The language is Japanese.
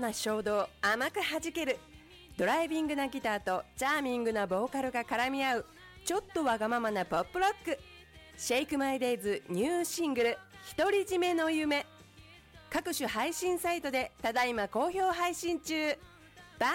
な衝動甘く弾ける、ドライビングなギターとチャーミングなボーカルが絡み合うちょっとわがままなポップロック。シェイクマイデイズニューシングル独り占めの夢、各種配信サイトでただいま好評配信中。